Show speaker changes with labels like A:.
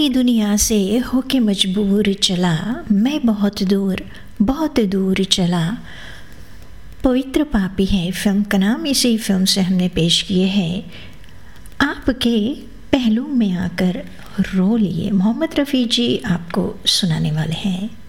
A: दुनिया से होके मजबूर चला, मैं बहुत दूर चला। पवित्र पापी है फिल्म का नाम, इसी फिल्म से हमने पेश किए हैं आपके पहलू में आकर रो लिए। मोहम्मद रफ़ी जी आपको सुनाने वाले हैं।